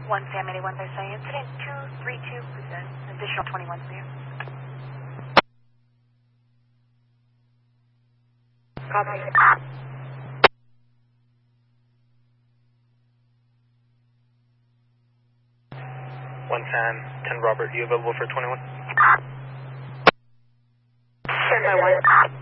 1 Sam 81 by say incident 232 with an additional 21 for you. Copy. 10 Robert, you available for 21? 10 by 1.